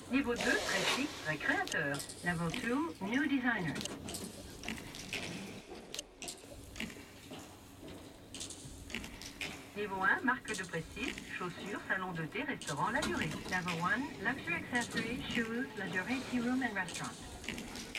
Niveau 2, très chic, très créateur. Level 2, new designer. Niveau 1, marque de prestige, chaussures, salon de thé, restaurant, La Durée. Level 1, luxury accessories, shoes, La Durée, tea room and restaurant.